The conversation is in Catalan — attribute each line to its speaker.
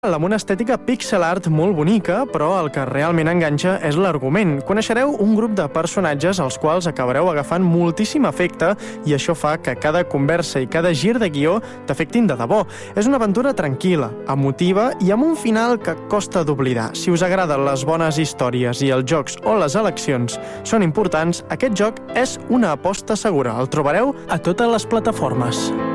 Speaker 1: Amb una estètica pixel art molt bonica, però el que realment enganxa és l'argument. Coneixereu un grup de personatges als quals acabareu agafant moltíssim afecte i això fa que cada conversa i cada gir de guió t'afectin de debò. És una aventura tranquil·la, emotiva i amb un final que costa d'oblidar. Si us agraden les bones històries i els jocs on les eleccions són importants, aquest joc és una aposta segura. El trobareu a totes les plataformes.